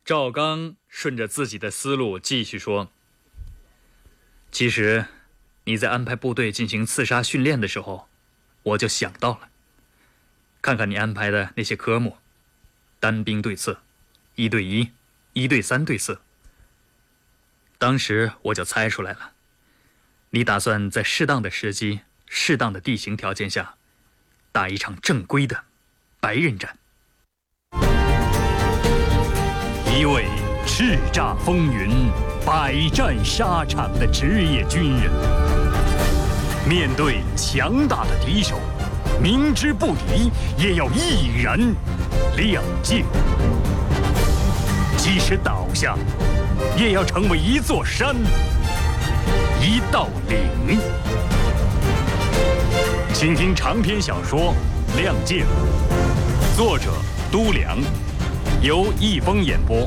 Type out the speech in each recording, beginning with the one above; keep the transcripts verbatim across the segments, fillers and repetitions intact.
赵刚顺着自己的思路继续说：其实你在安排部队进行刺杀训练的时候，我就想到了。看看你安排的那些科目，单兵对刺，一对一，一对三对四。当时我就猜出来了，你打算在适当的时机、适当的地形条件下，打一场正规的白刃战。 一位叱咤风云、百战沙场的职业军人，面对强大的敌手，明知不敌也要毅然亮剑，即使倒下，也要成为一座山、一道岭。请听长篇小说《亮剑》，作者都良，由易峰演播。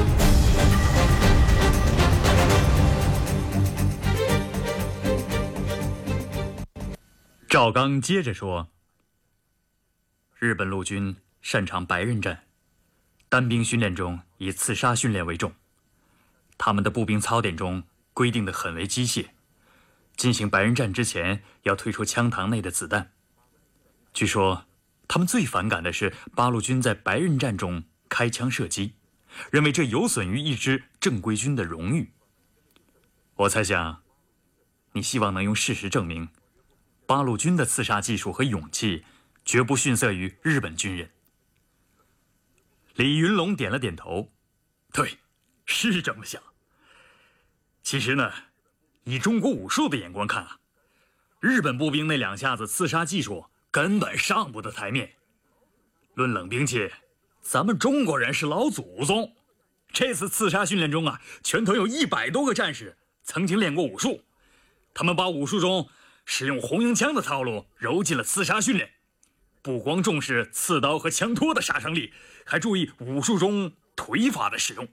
赵刚接着说：日本陆军擅长白刃战，单兵训练中以刺杀训练为重，他们的步兵操典中规定的很为机械，进行白刃战之前要退出枪膛内的子弹。据说他们最反感的是八路军在白刃战中开枪射击，认为这有损于一支正规军的荣誉。我猜想你希望能用事实证明八路军的刺杀技术和勇气绝不逊色于日本军人。李云龙点了点头， 对，是这么想。其实呢，以中国武术的眼光看啊，日本步兵那两下子刺杀技术根本上不得台面。论冷兵器，咱们中国人是老祖宗。这次刺杀训练中啊，全团有一百多个战士曾经练过武术，他们把武术中使用红缨枪的套路揉进了刺杀训练，不光重视刺刀和枪托的杀伤力，还注意武术中腿法的使用。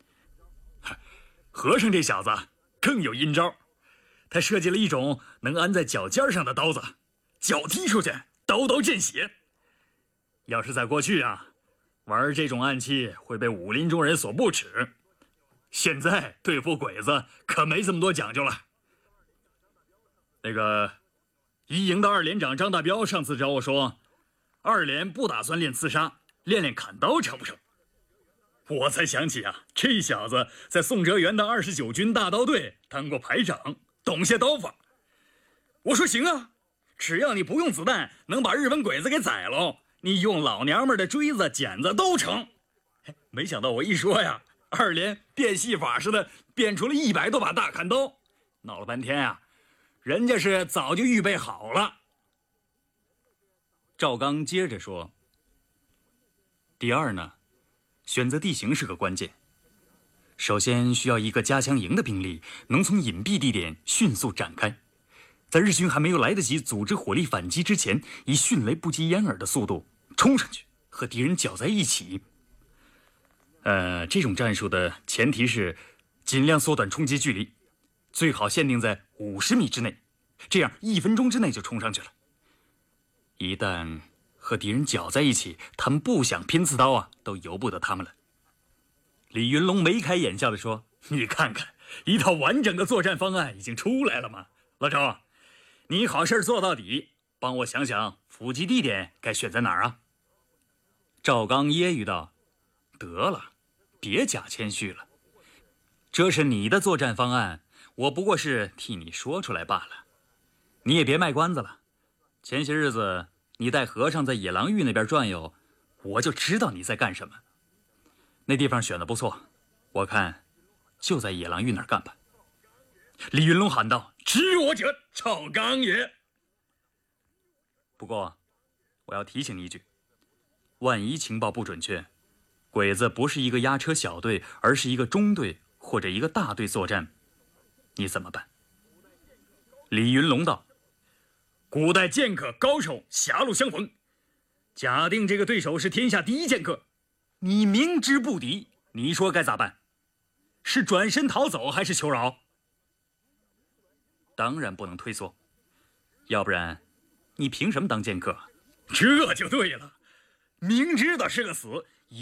和尚这小子更有阴招，他设计了一种能安在脚尖上的刀子，脚踢出去，刀刀见血。要是在过去啊，玩这种暗器会被武林中人所不齿。现在对付鬼子可没这么多讲究了。那个一营的二连长张大彪上次找我说，二连不打算练刺杀，练练砍刀成不成？我才想起啊，这小子在宋哲元的二十九军大刀队当过排长，懂些刀法。我说行啊，只要你不用子弹，能把日本鬼子给宰了，你用老娘们的锥子、剪子都成。没想到我一说呀，二连变戏法似的变出了一百多把大砍刀，闹了半天啊，人家是早就预备好了。 赵刚接着说：第二呢，选择地形是个关键。首先需要一个加强营的兵力能从隐蔽地点迅速展开，在日军还没有来得及组织火力反击之前，以迅雷不及掩耳的速度冲上去和敌人搅在一起。呃，这种战术的前提是尽量缩短冲击距离，最好限定在五十米之内，这样一分钟之内就冲上去了。一旦和敌人搅在一起，他们不想拼刺刀啊，都由不得他们了。 李云龙眉开眼笑地说：你看看，一套完整的作战方案已经出来了吗？老赵，你好事做到底，帮我想想伏击地点该选在哪儿啊？ 赵刚揶揄道：得了，别假谦虚了，这是你的作战方案，我不过是替你说出来罢了。你也别卖关子了，前些日子你带和尚在野狼峪那边转悠，我就知道你在干什么。那地方选得不错，我看就在野狼峪那儿干吧。 李云龙喊道：知我者赵刚也。 不过我要提醒你一句，万一情报不准确，鬼子不是一个押车小队，而是一个中队或者一个大队作战，你怎么办？ 李云龙道：古代剑客高手狭路相逢，假定这个对手是天下第一剑客，你明知不敌，你说该咋办？是转身逃走还是求饶？ 当然不能退缩，要不然你凭什么当剑客？ 这就对了，明知道是个死，